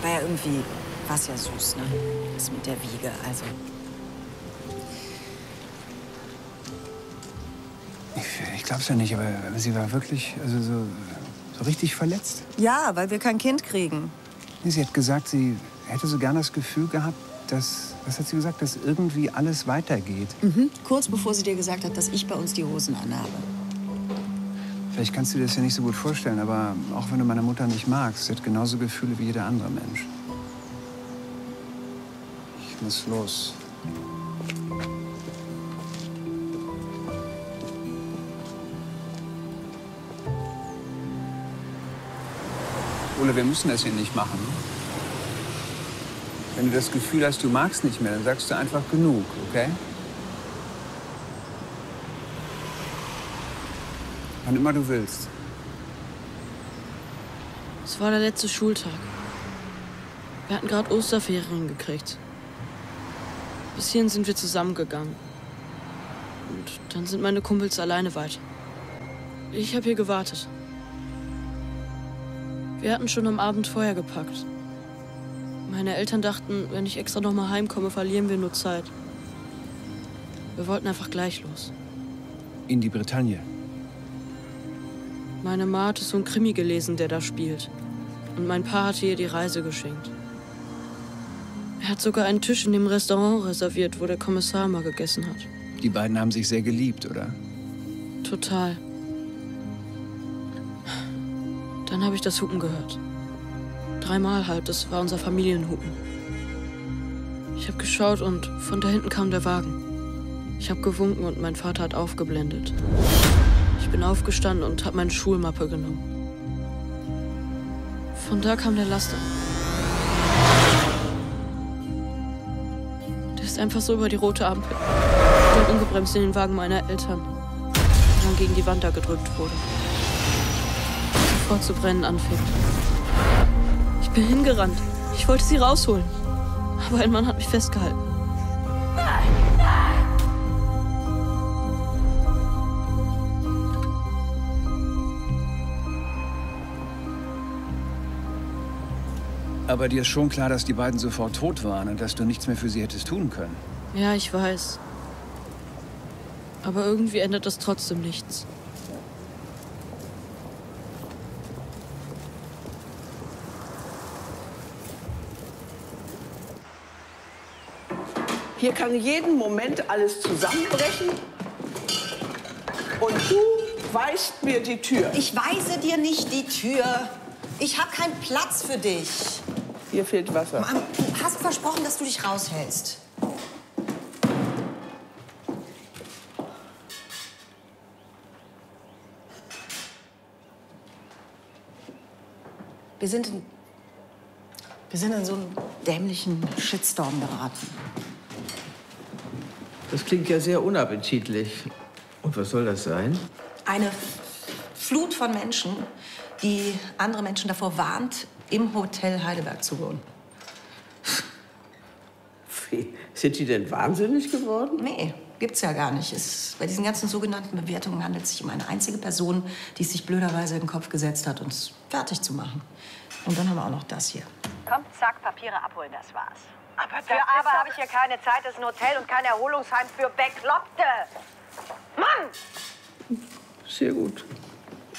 War ja irgendwie, war's ja süß, ne? Das mit der Wiege, also. Ich glaub's ja nicht, aber sie war wirklich, also so richtig verletzt. Ja, weil wir kein Kind kriegen. Sie hat gesagt, sie hätte so gern das Gefühl gehabt, dass, was hat sie gesagt, dass irgendwie alles weitergeht. Kurz bevor sie dir gesagt hat, dass ich bei uns die Hosen anhabe. Vielleicht kannst du dir das ja nicht so gut vorstellen, aber auch wenn du meine Mutter nicht magst, sie hat genauso Gefühle wie jeder andere Mensch. Ich muss los. Ole, wir müssen das hier nicht machen. Wenn du das Gefühl hast, du magst nicht mehr, dann sagst du einfach genug, okay? Wann immer du willst. Es war der letzte Schultag. Wir hatten gerade Osterferien gekriegt. Bis hierhin sind wir zusammengegangen. Und dann sind meine Kumpels alleine weiter. Ich habe hier gewartet. Wir hatten schon am Abend vorher gepackt. Meine Eltern dachten, wenn ich extra noch mal heimkomme, verlieren wir nur Zeit. Wir wollten einfach gleich los. In die Bretagne. Meine Ma hatte so einen Krimi gelesen, der da spielt. Und mein Pa hatte ihr die Reise geschenkt. Er hat sogar einen Tisch in dem Restaurant reserviert, wo der Kommissar mal gegessen hat. Die beiden haben sich sehr geliebt, oder? Total. Dann habe ich das Hupen gehört. 3-mal halt, das war unser Familienhupen. Ich habe geschaut und von da hinten kam der Wagen. Ich habe gewunken und mein Vater hat aufgeblendet. Ich bin aufgestanden und habe meine Schulmappe genommen. Von da kam der Laster. Der ist einfach so über die rote Ampel und ungebremst in den Wagen meiner Eltern, der dann gegen die Wand da gedrückt wurde. Sofort zu brennen anfing. Ich bin hingerannt. Ich wollte sie rausholen. Aber ein Mann hat mich festgehalten. Aber dir ist schon klar, dass die beiden sofort tot waren und dass du nichts mehr für sie hättest tun können. Ja, ich weiß. Aber irgendwie ändert das trotzdem nichts. Hier kann jeden Moment alles zusammenbrechen. Und du weist mir die Tür. Ich weise dir nicht die Tür. Ich habe keinen Platz für dich. Hier fehlt Wasser. Mann, du hast versprochen, dass du dich raushältst. Wir sind in so einen dämlichen Shitstorm geraten. Das klingt ja sehr unappetitlich. Und was soll das sein? Eine Flut von Menschen, die andere Menschen davor warnt, im Hotel Heidelberg zu wohnen. Wie, sind die denn wahnsinnig geworden? Nee, gibt's ja gar nicht. Bei diesen ganzen sogenannten Bewertungen handelt es sich um eine einzige Person, die es sich blöderweise in den Kopf gesetzt hat, uns fertig zu machen. Und dann haben wir auch noch das hier. Kommt, zack, Papiere abholen, das war's. Aber für aber habe ich hier keine Zeit. Das ist ein Hotel und kein Erholungsheim für Bekloppte. Mann! Sehr gut.